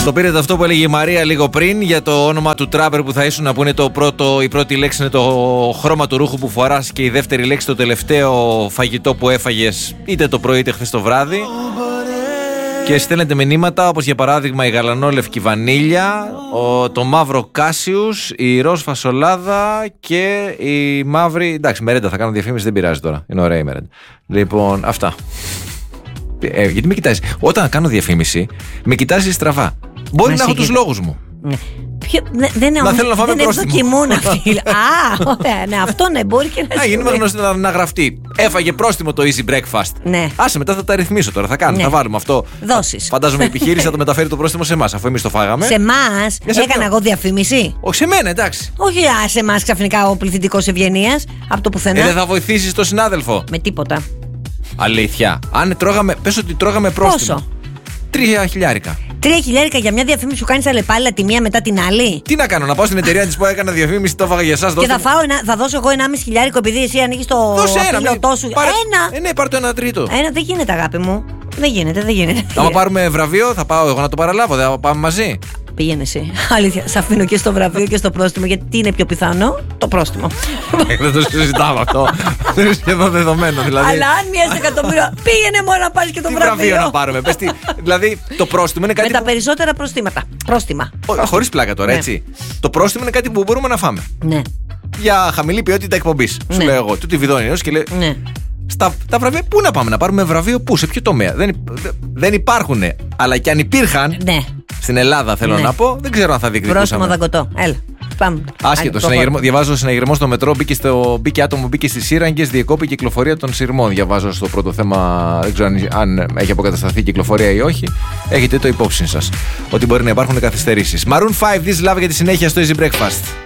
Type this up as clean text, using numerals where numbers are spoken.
Το πήρετε αυτό που έλεγε η Μαρία λίγο πριν για το όνομα του τράπερ που θα ήσουν, που είναι η πρώτη λέξη είναι το χρώμα του ρούχου που φοράς και η δεύτερη λέξη το τελευταίο φαγητό που έφαγες είτε το πρωί είτε χθες το βράδυ. Και στέλνετε μηνύματα όπως για παράδειγμα η γαλανόλευκη βανίλια, το μαύρο κάσιους, η ροζ φασολάδα και η μαύρη. Εντάξει, μερέντα θα κάνω διαφήμιση, δεν πειράζει τώρα. Είναι ωραία η μερέντα. Λοιπόν, αυτά. Γιατί με κοιτάζεις? Όταν κάνω διαφήμιση, με κοιτάζεις στραβά. Μπορεί να έχω τους λόγους μου. Να θέλω να φάμε πρόστιμο. Δοκιμούν αυτοί. Ωραία, ναι, αυτό ναι, μπορεί και να γίνουμε γνωστοί να γραφτεί. Έφαγε πρόστιμο το easy breakfast. Ναι. Άσε, μετά θα τα ρυθμίσω τώρα. Θα κάνουμε, θα βάλουμε αυτό. Δώσεις. Φαντάζομαι η επιχείρηση θα το μεταφέρει το πρόστιμο σε εμάς, αφού εμείς το φάγαμε. Σε εμάς έκανα εγώ διαφήμιση. Όχι σε μένα, εντάξει. Όχι σε εμάς ξαφνικά ο πληθυντικός ευγενίας από το πουθενά. Δεν θα βοηθήσεις τον συνάδελφο. Με τίποτα. Αλήθεια. Αν τρώγαμε, πες ότι τρώγαμε πρόστιμο. Πόσο? 3.000. 3.000 για μια διαφήμιση που κάνεις αλλεπάλληλα τη μία μετά την άλλη. Τι να κάνω, να πάω στην εταιρεία της που έκανα διαφήμιση, το έφαγα για εσάς. Και θα δώσω εγώ 1.500 επειδή εσύ ανοίγεις το αφιλωτό σου. Ναι, πάρ' το 1/3. Δεν γίνεται, αγάπη μου. Δεν γίνεται. Θα πάρουμε βραβείο, θα πάω εγώ να το παραλάβω, δεν θα πάμε μαζί. Πήγαινε εσύ. Αλήθεια, σε αφήνω και στο βραβείο και στο πρόστιμο, γιατί τι είναι πιο πιθανό? Το πρόστιμο. Δεν το συζητάμε αυτό. Δεν είναι σχεδόν δεδομένο. Δηλαδή. Αλλά αν μία σε εκατομμύριο, πήγαινε μόνο να πάρει και το βραβείο. Τι βραβείο να πάρουμε? Δηλαδή το πρόστιμο είναι κάτι. Με τα περισσότερα πρόστιμα. Χωρίς πλάκα τώρα, έτσι. Το πρόστιμο είναι κάτι που μπορούμε να φάμε. Ναι. Για χαμηλή ποιότητα εκπομπής. Σου λέω εγώ. Του τη βιδώνει και λέει. Ναι. Τα βραβεία πού να πάμε, να πάρουμε βραβείο πού, σε ποιο τομέα? Δεν υπάρχουν. Αλλά και αν υπήρχαν. Ναι. Στην Ελλάδα θέλω να πω, δεν ξέρω αν θα διεκδικούσαμε. Πρόστιμο δαγκωτό. Έλα. Πάμε. Άσχετο. Διαβάζω συναγερμό στο μετρό. Μπήκε άτομο, μπήκε στις σύραγγες, διεκόπη κυκλοφορία των σειρμών. Διαβάζω στο πρώτο θέμα. Δεν ξέρω αν έχει αποκατασταθεί η κυκλοφορία ή όχι. Έχετε το υπόψη σας ότι μπορεί να υπάρχουν καθυστερήσεις. Maroon 5, This Love για τη συνέχεια στο Easy Breakfast.